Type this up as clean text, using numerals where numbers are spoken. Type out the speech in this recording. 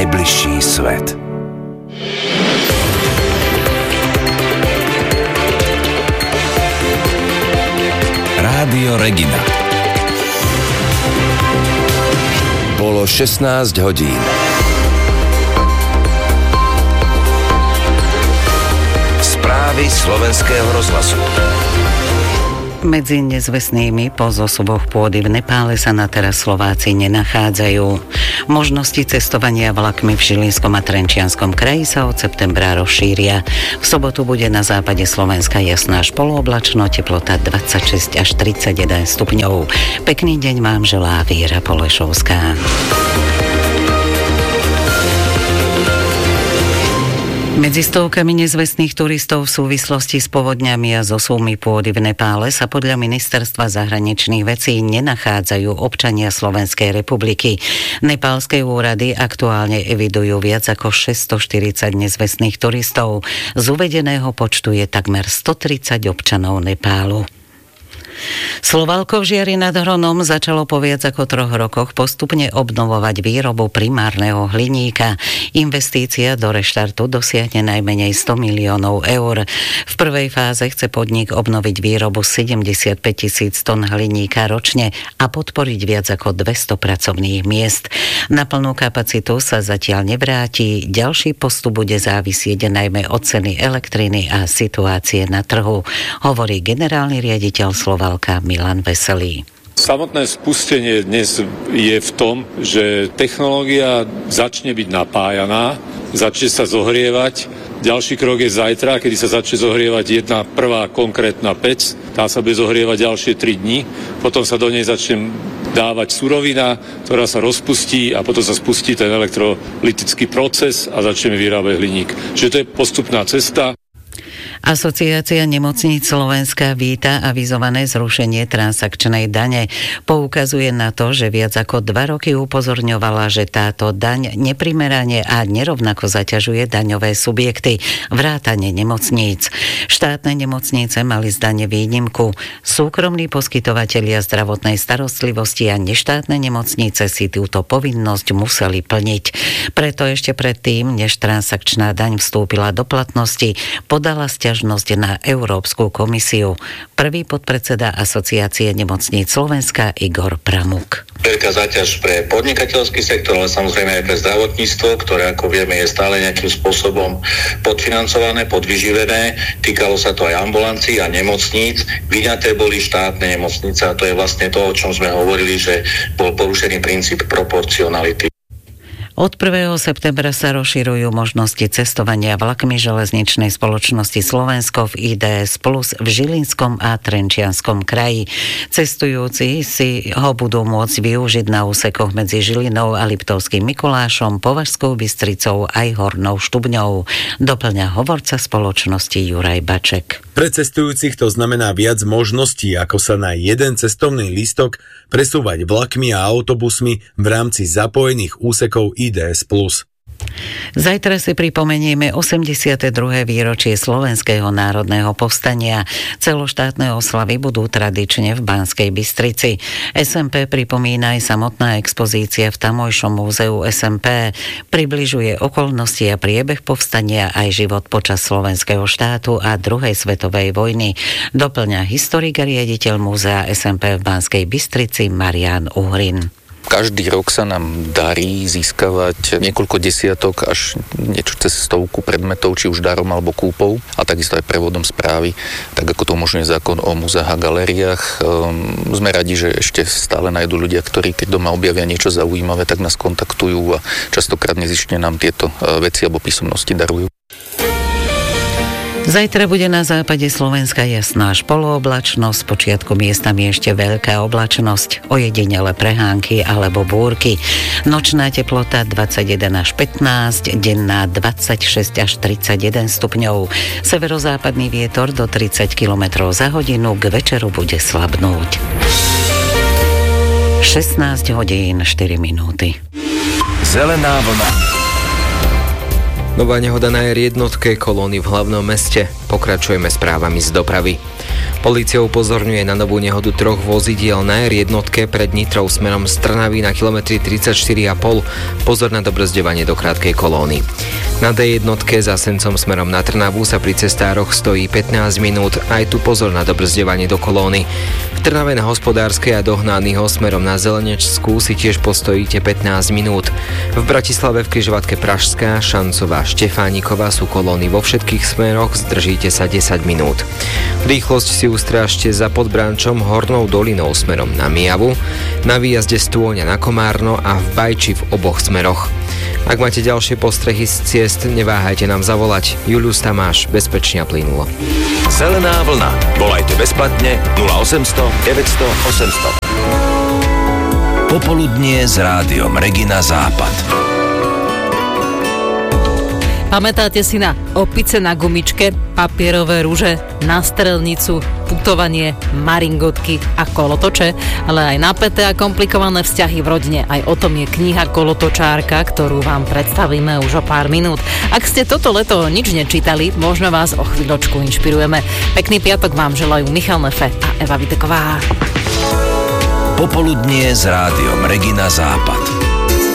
najbližší svet. Rádio Regina. Bolo 16 hodín. Správy Slovenského rozhlasu. Medzi nezvestnými po zosuboch pôdy v Nepále sa na teraz Slováci nenachádzajú. Možnosti cestovania vlakmi v Žilinskom a Trenčianskom kraji sa od septembra rozšíria. V sobotu bude na západe Slovenska jasná až polooblačno, teplota 26 až 31 stupňov. Pekný deň vám želá Víra Polešovská. Medzi stovkami nezvestných turistov v súvislosti s povodňami a zosuvmi pôdy v Nepále sa podľa Ministerstva zahraničných vecí nenachádzajú občania Slovenskej republiky. Nepálske úrady aktuálne evidujú viac ako 640 nezvestných turistov. Z uvedeného počtu je takmer 130 občanov Nepálu. Slovalko v Žiari nad Hronom začalo po viac ako 3 rokoch postupne obnovovať výrobu primárneho hliníka. Investícia do reštartu dosiahne najmenej 100 miliónov eur. V prvej fáze chce podnik obnoviť výrobu 75 000 tón hliníka ročne a podporiť viac ako 200 pracovných miest. Na plnú kapacitu sa zatiaľ nevráti. Ďalší postup bude závisieť najmä od ceny elektriny a situácie na trhu, hovorí generálny riaditeľ Slovalka Milan Veselý. Samotné spustenie dnes je v tom, že technológia začne byť napájaná, začne sa zohrievať. Ďalší krok je zajtra, kedy sa začne zohrievať jedna prvá konkrétna pec. Tá sa bude zohrievať ďalšie 3 dni. Potom sa do nej začne dávať surovina, ktorá sa rozpustí a potom sa spustí ten elektrolytický proces a začneme vyrábať hliník. Čiže to je postupná cesta. Asociácia nemocníc Slovenska víta avizované zrušenie transakčnej dane. Poukazuje na to, že viac ako 2 roky upozorňovala, že táto daň neprimerane a nerovnako zaťažuje daňové subjekty, vrátane nemocníc. Štátne nemocnice mali z dane výnimku. Súkromní poskytovatelia zdravotnej starostlivosti a neštátne nemocnice si túto povinnosť museli plniť. Preto ešte predtým, než transakčná daň vstúpila do platnosti, podala sťažnosť na Európsku komisiu. Prvý podpredseda Asociácie nemocníc Slovenska Igor Pramuk. Veľká záťaž pre podnikateľský sektor, ale samozrejme aj pre zdravotníctvo, ktoré, ako vieme, je stále nejakým spôsobom podfinancované, podvyživené. Týkalo sa to aj ambulancií a nemocníc. Vyňaté boli štátne nemocnice a to je vlastne to, o čom sme hovorili, že bol porušený princíp proporcionality. Od 1. septembra sa rozširujú možnosti cestovania vlakmi železničnej spoločnosti Slovensko v IDS Plus v Žilinskom a Trenčianskom kraji. Cestujúci si ho budú môcť využiť na úsekoch medzi Žilinou a Liptovským Mikulášom, Považskou Bystricou aj Hornou Štubňou. Doplňa hovorca spoločnosti Juraj Baček. Pre cestujúcich to znamená viac možností, ako sa na jeden cestovný lístok presúvať vlakmi a autobusmi v rámci zapojených úsekov IDS Plus. Zajtra si pripomenieme 82. výročie Slovenského národného povstania. Celoštátne oslavy budú tradične v Banskej Bystrici. SMP pripomína aj samotná expozícia v tamojšom múzeu SMP. Približuje okolnosti a priebeh povstania aj život počas slovenského štátu a druhej svetovej vojny. Doplňa historik a riaditeľ múzea SMP v Banskej Bystrici Marián Uhrin. Každý rok sa nám darí získavať niekoľko desiatok až niečo cez 100 predmetov, či už darom alebo kúpou, a takisto aj prevodom správy, tak ako to umožňuje zákon o múzeách a galériách. Sme radi, že ešte stále nájdú ľudia, ktorí keď doma objavia niečo zaujímavé, tak nás kontaktujú a častokrát nezištne nám tieto veci alebo písomnosti darujú. Zajtra bude na západe Slovenska jasná až polooblačnosť, počiatku miestami ešte veľká oblačnosť, ojedinele prehánky alebo búrky. Nočná teplota 21 až 15, denná 26 až 31 stupňov. Severozápadný vietor do 30 km za hodinu, k večeru bude slabnúť. 16 hodín 4 minúty. Zelená vlna. Nová nehoda na R1 kolóny v hlavnom meste. Pokračujeme správami z dopravy. Polícia upozorňuje na novú nehodu 3 vozidiel na R1 pred Nitrou smerom z Trnavy na kilometri 34,5. Pozor na dobrzďovanie do krátkej kolóny. Na D1 za Sencom smerom na Trnavu sa pri cestároch stojí 15 minút. Aj tu pozor na dobrzďovanie do kolóny. V Trnave na Hospodárskej a do Hnaného smerom na Zelenečskú si tiež postojíte 15 minút. V Bratislave v križovatke Pražská, Šancová, Štefániková sú kolóny vo všetkých smeroch, zdržíte sa 10 minút. Rýchlosť si ustrážte za Podbrančom Hornou dolinou smerom na Mijavu, na výjazde z Tôňa na Komárno a v Bajči v oboch smeroch. Ak máte ďalšie postrehy z ciest, neváhajte nám zavolať. Julius Tamáš, bezpečne a plynulo. Zelená vlna. Volajte bezplatne 0800 900 800. Popoludnie s rádiom Regina Západ. Pamätáte si na opice na gumičke, papierové ruže, na strelnicu, putovanie, maringotky a kolotoče, ale aj napäté a komplikované vzťahy v rodine. Aj o tom je kniha Kolotočárka, ktorú vám predstavíme už o pár minút. Ak ste toto leto nič nečítali, možno vás o chvíľočku inšpirujeme. Pekný piatok vám želajú Michal Nefe a Eva Viteková. Popoludnie s rádiom Regina Západ.